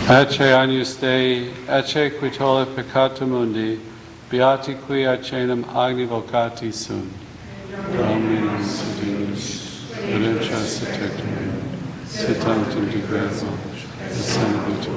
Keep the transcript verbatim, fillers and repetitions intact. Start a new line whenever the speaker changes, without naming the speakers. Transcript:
Ecce agnus Dei, ecce qui tollit peccatum mundi, beati qui acenam agni vocati sunt. Dominus Deus, benedictus et tectum, sit tantum de gratia, et senabit